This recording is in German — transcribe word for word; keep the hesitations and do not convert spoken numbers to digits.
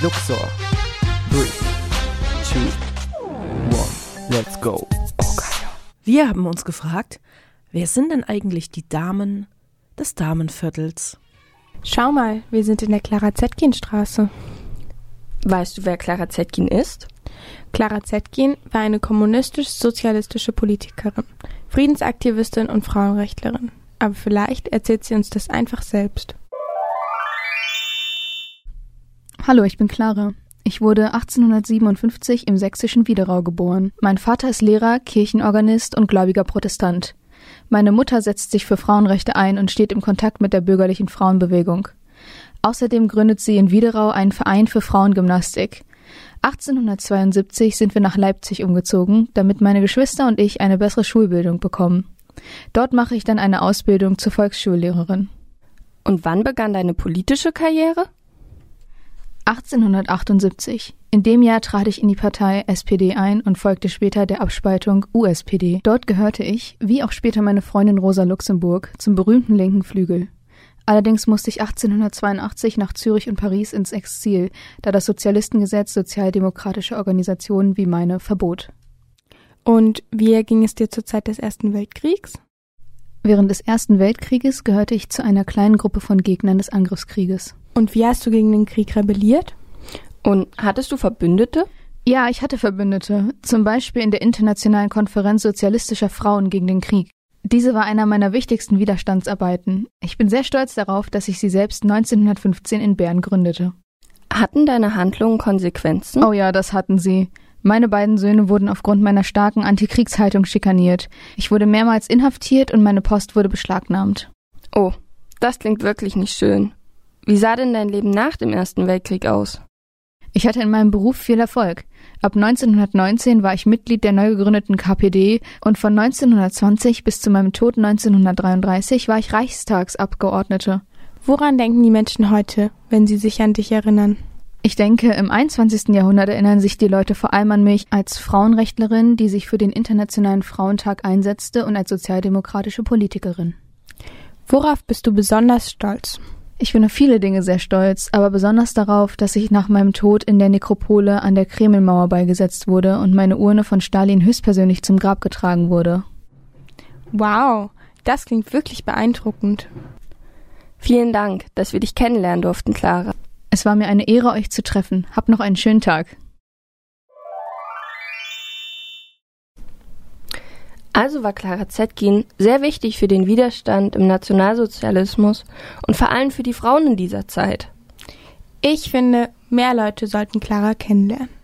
Luxor. three, two, one, let's go. Wir haben uns gefragt, wer sind denn eigentlich die Damen des Damenviertels? Schau mal, wir sind in der Clara-Zetkin-Straße. Weißt du, wer Clara Zetkin ist? Clara Zetkin war eine kommunistisch-sozialistische Politikerin, Friedensaktivistin und Frauenrechtlerin. Aber vielleicht erzählt sie uns das einfach selbst. Hallo, ich bin Clara. Ich wurde achtzehnhundertsiebenundfünfzig im sächsischen Widerau geboren. Mein Vater ist Lehrer, Kirchenorganist und gläubiger Protestant. Meine Mutter setzt sich für Frauenrechte ein und steht im Kontakt mit der bürgerlichen Frauenbewegung. Außerdem gründet sie in Widerau einen Verein für Frauengymnastik. achtzehnhundertzweiundsiebzig sind wir nach Leipzig umgezogen, damit meine Geschwister und ich eine bessere Schulbildung bekommen. Dort mache ich dann eine Ausbildung zur Volksschullehrerin. Und wann begann deine politische Karriere? achtzehnhundertachtundsiebzig. In dem Jahr trat ich in die Partei S P D ein und folgte später der Abspaltung U S P D. Dort gehörte ich, wie auch später meine Freundin Rosa Luxemburg, zum berühmten linken Flügel. Allerdings musste ich achtzehnhundertzweiundachtzig nach Zürich und Paris ins Exil, da das Sozialistengesetz sozialdemokratische Organisationen wie meine verbot. Und wie erging es dir zur Zeit des Ersten Weltkriegs? Während des Ersten Weltkrieges gehörte ich zu einer kleinen Gruppe von Gegnern des Angriffskrieges. Und wie hast du gegen den Krieg rebelliert? Und hattest du Verbündete? Ja, ich hatte Verbündete, zum Beispiel in der Internationalen Konferenz sozialistischer Frauen gegen den Krieg. Diese war einer meiner wichtigsten Widerstandsarbeiten. Ich bin sehr stolz darauf, dass ich sie selbst neunzehnhundertfünfzehn in Bern gründete. Hatten deine Handlungen Konsequenzen? Oh ja, das hatten sie. Meine beiden Söhne wurden aufgrund meiner starken Antikriegshaltung schikaniert. Ich wurde mehrmals inhaftiert und meine Post wurde beschlagnahmt. Oh, das klingt wirklich nicht schön. Wie sah denn dein Leben nach dem Ersten Weltkrieg aus? Ich hatte in meinem Beruf viel Erfolg. Ab neunzehnhundertneunzehn war ich Mitglied der neu gegründeten K P D und von neunzehnhundertzwanzig bis zu meinem Tod neunzehnhundertdreiunddreißig war ich Reichstagsabgeordnete. Woran denken die Menschen heute, wenn sie sich an dich erinnern? Ich denke, im einundzwanzigsten Jahrhundert erinnern sich die Leute vor allem an mich als Frauenrechtlerin, die sich für den Internationalen Frauentag einsetzte, und als sozialdemokratische Politikerin. Worauf bist du besonders stolz? Ich bin auf viele Dinge sehr stolz, aber besonders darauf, dass ich nach meinem Tod in der Nekropole an der Kremlmauer beigesetzt wurde und meine Urne von Stalin höchstpersönlich zum Grab getragen wurde. Wow, das klingt wirklich beeindruckend. Vielen Dank, dass wir dich kennenlernen durften, Clara. Es war mir eine Ehre, euch zu treffen. Habt noch einen schönen Tag. Also war Clara Zetkin sehr wichtig für den Widerstand im Nationalsozialismus und vor allem für die Frauen in dieser Zeit. Ich finde, mehr Leute sollten Clara kennenlernen.